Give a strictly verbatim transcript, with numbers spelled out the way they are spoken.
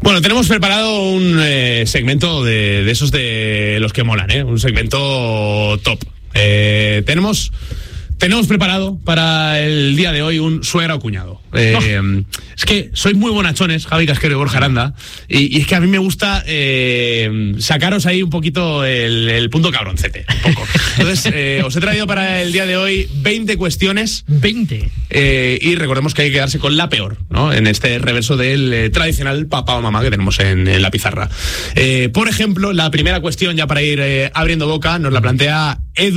Bueno, tenemos preparado un eh, segmento de, de esos de los que molan, ¿eh? Un segmento top. Eh, tenemos... Tenemos preparado para el día de hoy un suegra o cuñado. Eh, oh. Es que sois muy bonachones, Javi Casquero y Borja Aranda, y, y es que a mí me gusta eh, sacaros ahí un poquito el, el punto cabroncete. Un poco. Entonces, eh, os he traído para el día de hoy veinte cuestiones. veinte. Eh, y recordemos que hay que quedarse con la peor, ¿no? En este reverso del eh, tradicional papá o mamá que tenemos en, en la pizarra. Eh, por ejemplo, la primera cuestión, ya para ir eh, abriendo boca, nos la plantea Edu.